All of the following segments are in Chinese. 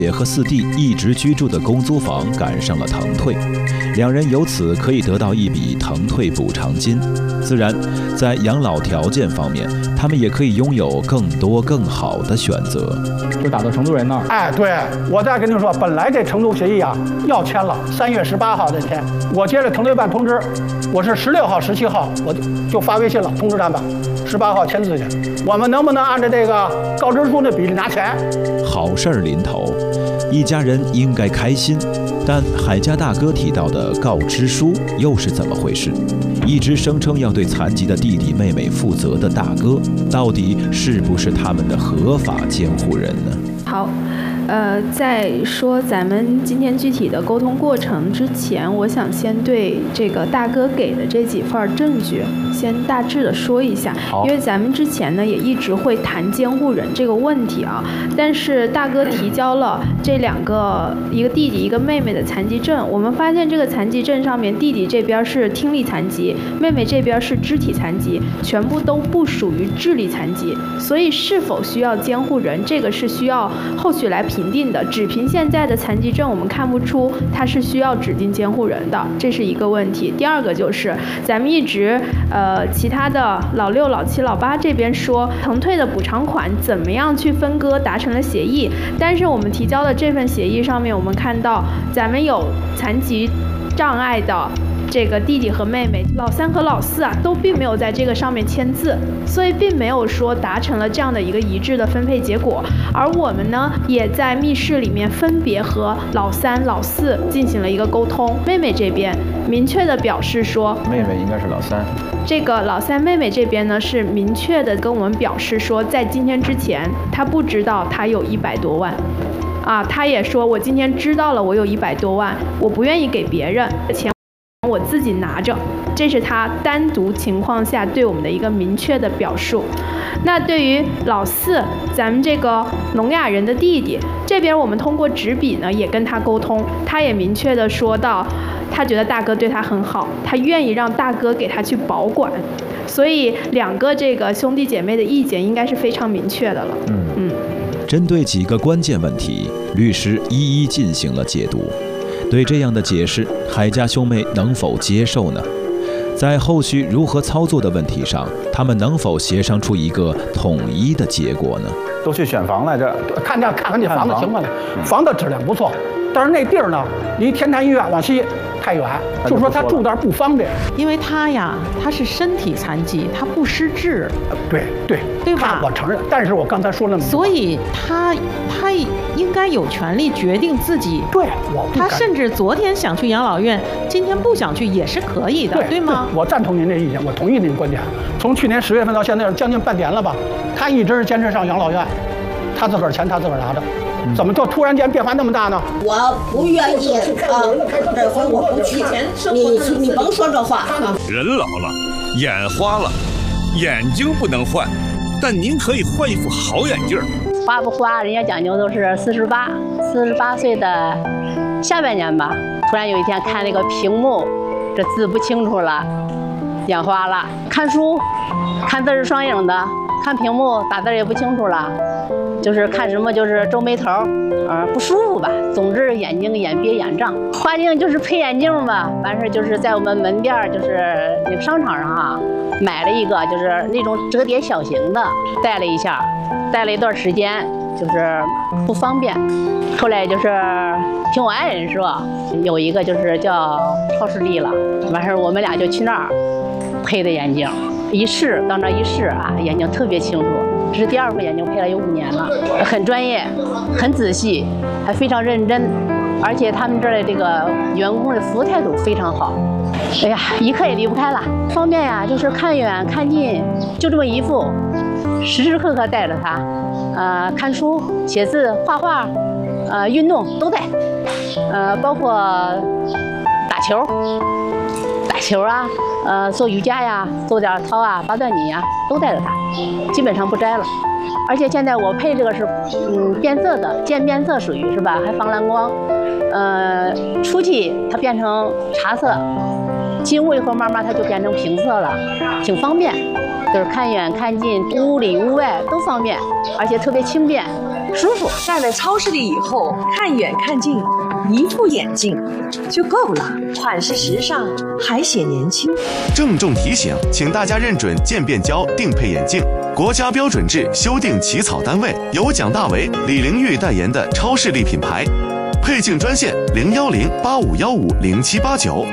也和四弟一直居住的公租房赶上了腾退，两人由此可以得到一笔腾退补偿金。自然，在养老条件方面，他们也可以拥有更多更好的选择。 就打到成都人那儿。 哎，对，我再跟您说，本来这承租协议啊要签了，3月18号这天，我接着腾退办通知，我是16号、17号我就发微信了，通知他们18号签字去。我们能不能按照这个告知书的比例拿钱？ 好事儿临头，一家人应该开心。但海家大哥提到的告知书又是怎么回事？一直声称要对残疾的弟弟妹妹负责的大哥，到底是不是他们的合法监护人呢？ 好。在说咱们今天具体的沟通过程之前，我想先对这个大哥给的这几份证据先大致的说一下，因为咱们之前呢也一直会谈监护人这个问题啊，但是大哥提交了这两个，一个弟弟一个妹妹的残疾证，我们发现这个残疾证上面弟弟这边是听力残疾，妹妹这边是肢体残疾，全部都不属于智力残疾，所以是否需要监护人，这个是需要后续来评定的。只凭现在的残疾证，我们看不出他是需要指定监护人的，这是一个问题。第二个就是咱们一直其他的老6、老7、老8这边说腾退的补偿款怎么样去分割达成了协议，但是我们提交的这份协议上面，我们看到咱们有残疾障碍的这个弟弟和妹妹，老3和老4啊都并没有在这个上面签字，所以并没有说达成了这样的一个一致的分配结果。而我们呢，也在密室里面分别和老3、老4进行了一个沟通。妹妹这边明确的表示说， 妹妹应该是老3。 这个老3妹妹这边呢是明确的跟我们表示说，在今天之前，她不知道她有100多万。她也说，我今天知道了，我有100多万，我不愿意给别人钱。我自己拿着，这是他单独情况下对我们的一个明确的表述。那对于老4，咱们这个聋哑人的弟弟这边，我们通过纸笔呢也跟他沟通，他也明确的说到，他觉得大哥对他很好，他愿意让大哥给他去保管，所以2个这个兄弟姐妹的意见应该是非常明确的了。 针对几个关键问题，律师一一进行了解读。对这样的解释，海家兄妹能否接受呢？在后续如何操作的问题上，他们能否协商出一个统一的结果呢？ 都去选房来着， 看这房子情况，房子质量不错，但是那地儿呢，离天坛医院往西太远，就说他住那儿不方便。 因为他呀，他是身体残疾，他不失智。对吧？ 我承认，但是我刚才说那么多， 所以他应该有权利决定自己。 对， 他甚至昨天想去养老院，今天不想去也是可以的，对吗？ 我赞同您这意见，我同意您观点。从去年10月份到现在将近半年了吧，他一直是坚持上养老院，他自个儿钱他自个儿拿着。怎么就突然间变化那么大呢？ 我不愿意这回我不去，你甭说这话。 人老了，眼花了，眼睛不能换，但您可以换一副好眼镜。 花不花，人家讲究都是48岁的下半年吧。突然有一天看那个屏幕，这字不清楚了，眼花了。看书，看字是双影的，看屏幕打字也不清楚了。就是看什么就是皱眉头，不舒服吧。总之眼睛眼憋眼胀，花镜就是配眼镜吧。完事就是在我们门店就是那个商场上买了一个，就是那种折叠小型的，戴了一下，戴了一段时间就是不方便。后来就是听我爱人说，有一个就是叫超视力了，完事我们俩就去那儿配的眼镜，一试到那一试眼睛特别清楚。这是第2副眼镜，配了有5年了，很专业，很仔细，还非常认真，而且他们这儿的这个员工的服务态度非常好。哎呀，一刻也离不开了，方便呀，就是看远看近，就这么一副，时时刻刻带着它，看书、写字、画画，运动都带，包括打球做瑜伽呀，做点操8段锦呀，都带着它，基本上不摘了。而且现在我配这个是变色的，渐变色属于是吧？还防蓝光。出去它变成茶色，进屋以后慢慢它就变成平色了，挺方便。就是看远看近，屋里屋外都方便，而且特别轻便。 叔叔站在超市里以后，看远看近，一副眼镜就够了，款式时尚，还显年轻。 郑重提醒，请大家认准渐变胶定配眼镜，国家标准制修订起草单位由蒋大为、李玲玉代言的超市力品牌。配镜专线01085150789。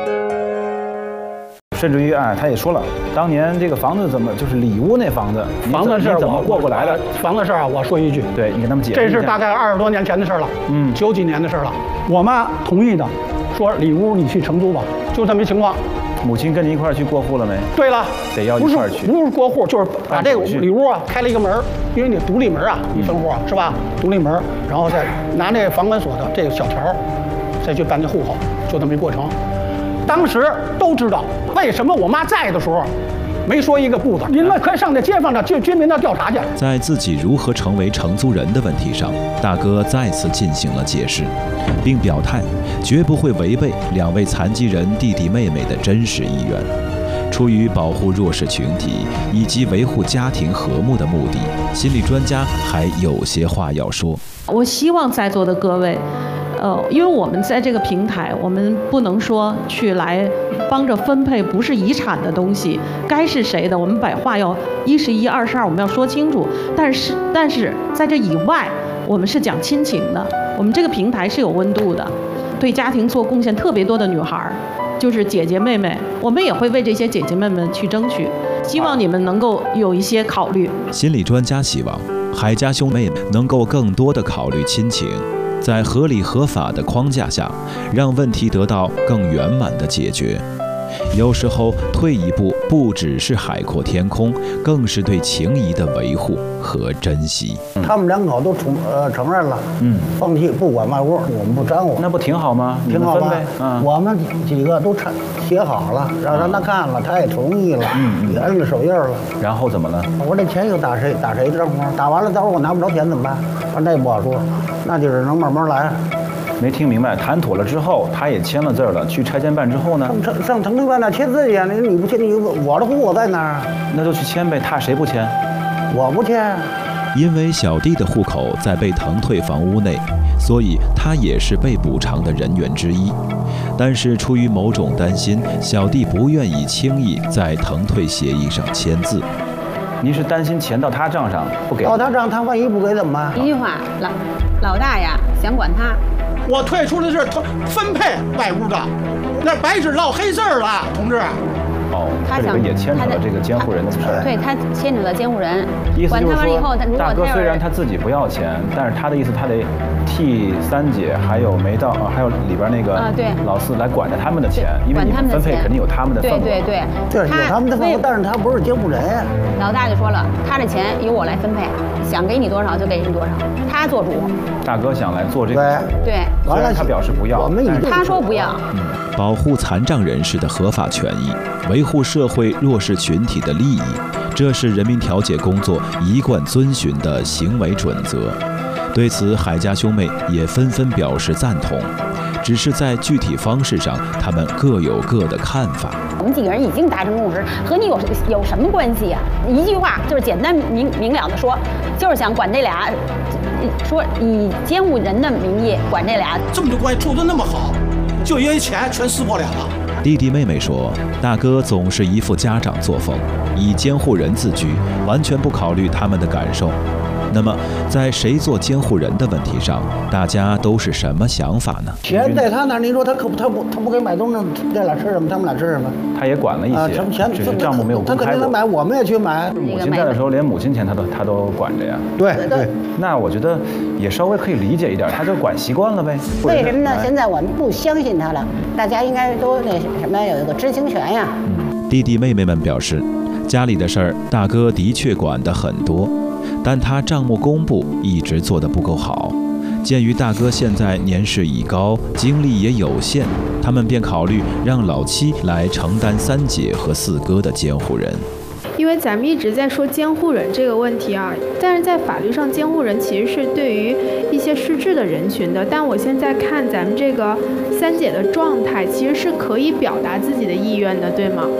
甚至于他也说了，当年这个房子怎么就是里屋那房子事怎么过来的？ 房子事啊，我说一句， 对你跟他们解释一下。 这是大概20多年前的事了，90几年的事了。我妈同意的，说里屋你去承租吧，就这么一情况。 母亲跟你一块儿去过户了没？ 对了， 得要一块儿去。 不是过户，就是把这个里屋啊开了一个门，因为你独立门啊，一分户啊是吧？独立门，然后再拿这个房管所的这个小条，再去办这户口，就这么一过程。当时都知道为什么我妈在的时候没说一个不字，你们可以上这街坊的居民的调查去。 在自己如何成为承租人的问题上，大哥再次进行了解释，并表态绝不会违背2位残疾人弟弟妹妹的真实意愿。出于保护弱势群体以及维护家庭和睦的目的，心理专家还有些话要说。 我希望在座的各位。因为我们在这个平台，我们不能说去来帮着分配不是遗产的东西，该是谁的，我们把话要1是1，2是2，我们要说清楚。但是在这以外，我们是讲亲情的，我们这个平台是有温度的，对家庭做贡献特别多的女孩，就是姐姐妹妹，我们也会为这些姐姐妹们去争取，希望你们能够有一些考虑。 心理专家希望海家兄妹能够更多的考虑亲情。在合理合法的框架下，让问题得到更圆满的解决。有时候退一步，不只是海阔天空，更是对情谊的维护和珍惜。 他们2口都承认了，放弃不管外屋，我们不沾乎， 那不挺好吗？ 挺好吧？我们几个都写好了，让他看了，他也同意了，也摁了手印了。 然后怎么了？ 我说这钱又打谁账户？打完了，到时候我拿不着钱怎么办？那不好说，那就只能慢慢来。 没听明白，谈妥了之后，他也签了字了。去拆迁办之后呢？ 上承租办那签字去，你不签，我的户口在哪儿？ 那就去签呗。他谁不签？ 我不签。 因为小弟的户口在被腾退房屋内，所以他也是被补偿的人员之一。但是出于某种担心，小弟不愿意轻易在腾退协议上签字。 您是担心钱到他账上不给？ 到他账，他万一不给怎么办？ 一句话，老大呀，想管他。 我退出的是分配外屋的，那白纸烙黑字了，同志。 他这个也牵扯了这个监护人的事儿。 对，他牵扯了监护人。 意思就是说， 大哥虽然他自己不要钱，但是他的意思他得替3姐还有没到还有里边那个老4来管着他们的钱，因为你们分配肯定有他们的份额。 对， 就是有他们的份额，但是他不是监护人。 老大就说了，他的钱由我来分配，想给你多少就给你多少，他做主。 大哥想来做这个， 对， 虽然他表示不要， 他说不要。 保护残障人士的合法权益，维护社会弱势群体的利益，这是人民调解工作一贯遵循的行为准则。对此，海家兄妹也纷纷表示赞同，只是在具体方式上，他们各有各的看法。 我们几个人已经达成共识，和你有什么关系呀？一句话就是简单明了的说，就是想管这俩，说以监护人的名义管这俩。 这么多关系处得那么好，就因为钱全撕破脸了。 弟弟妹妹说，大哥总是一副家长作风，以监护人自居，完全不考虑他们的感受。那么，在谁做监护人的问题上，大家都是什么想法呢？ 钱在他那儿，你说他不给买东西，这俩吃什么？他们俩吃什么？ 他也管了一些，只是账目没有公开过。 他肯定能买，我们也去买。 母亲在的时候，连母亲钱他都管着呀。 对。 那我觉得也稍微可以理解一点，他就管习惯了呗。 为什么呢？现在我们不相信他了，大家应该都那什么有一个知情权呀。 弟弟妹妹们表示，家里的事儿大哥的确管得很多。但他账目公布一直做得不够好，鉴于大哥现在年事已高，精力也有限，他们便考虑让老7来承担3姐和4哥的监护人。 因为咱们一直在说监护人这个问题啊，但是在法律上，监护人其实是对于一些失智的人群的。但我现在看咱们这个3姐的状态，其实是可以表达自己的意愿的，对吗？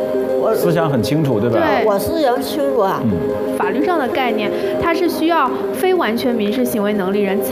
我思想很清楚，对吧？ 对， 我思想清楚啊。 法律上的概念，它是需要非完全民事行为能力人